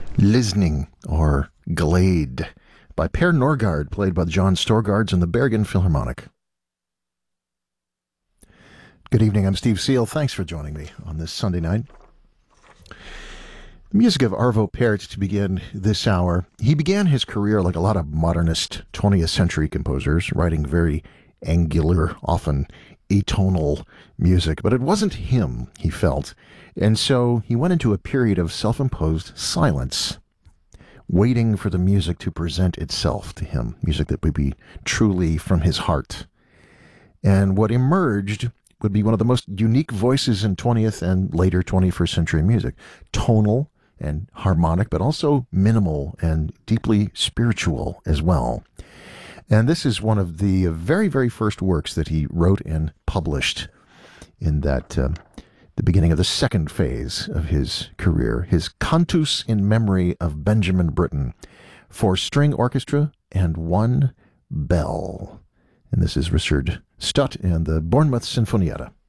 Listening, or Glade, by Per Norgard, played by the John Storgards and the Bergen Philharmonic. Good evening, I'm Steve Seal. Thanks for joining me on this Sunday night. The music of Arvo Pärt to begin this hour. He began his career like a lot of modernist 20th century composers, writing very angular, often atonal music, but it wasn't him, he felt. And so he went into a period of self-imposed silence, waiting for the music to present itself to him, music that would be truly from his heart. And what emerged would be one of the most unique voices in 20th and later 21st century music. Tonal and harmonic, but also minimal and deeply spiritual as well. And this is one of the very, very first works that he wrote and published in that the beginning of the second phase of his career, his Cantus in Memory of Benjamin Britten for string orchestra and one bell. And this is Richard Stutt and the Bournemouth Sinfonietta.